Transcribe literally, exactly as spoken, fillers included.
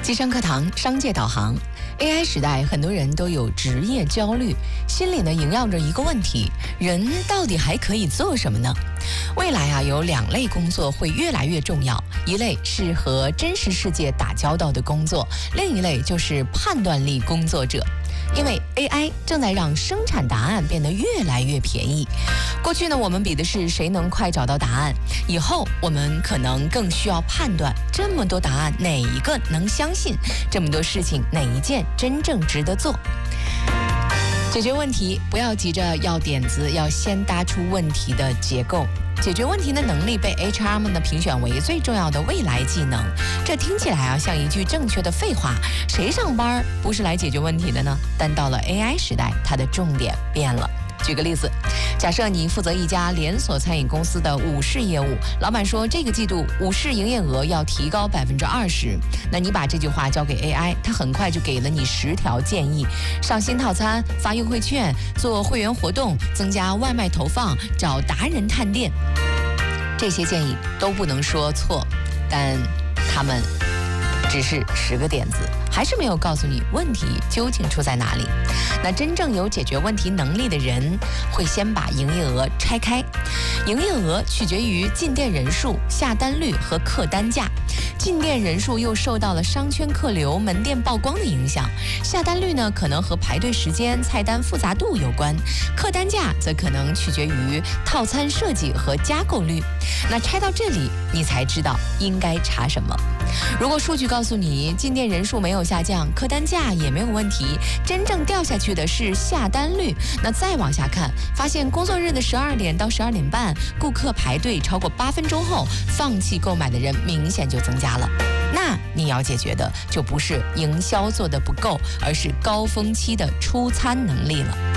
机商课堂商界导航 A I 时代，很多人都有职业焦虑，心里呢萦绕着一个问题：人到底还可以做什么呢？未来啊，有两类工作会越来越重要，一类是和真实世界打交道的工作，另一类就是判断力工作者。因为 A I 正在让生产答案变得越来越便宜。过去呢，我们比的是谁能快找到答案，以后我们可能更需要判断这么多答案哪一个能相信，这么多事情哪一件真正值得做。解决问题不要急着要点子，要先搭出问题的结构。解决问题的能力被 H R 们呢评选为最重要的未来技能，这听起来啊像一句正确的废话，谁上班不是来解决问题的呢？但到了 A I 时代，它的重点变了。举个例子，假设你负责一家连锁餐饮公司的午市业务，老板说这个季度午市营业额要提高百分之二十，那你把这句话交给 A I， 它很快就给了你十条建议：上新套餐、发优惠券、做会员活动、增加外卖投放、找达人探店。这些建议都不能说错，但他们只是十个点子，还是没有告诉你问题究竟出在哪里。那真正有解决问题能力的人，会先把营业额拆开。营业额取决于进店人数、下单率和客单价。进店人数又受到了商圈客流、门店曝光的影响，下单率呢可能和排队时间、菜单复杂度有关，客单价则可能取决于套餐设计和加购率。那拆到这里，你才知道应该查什么。如果数据告诉你进店人数没有下降，客单价也没有问题，真正掉下去的是下单率，那再往下看，发现工作日的十二点到十二点半，顾客排队超过八分钟后，放弃购买的人明显就增加了。那你要解决的就不是营销做得不够，而是高峰期的出餐能力了。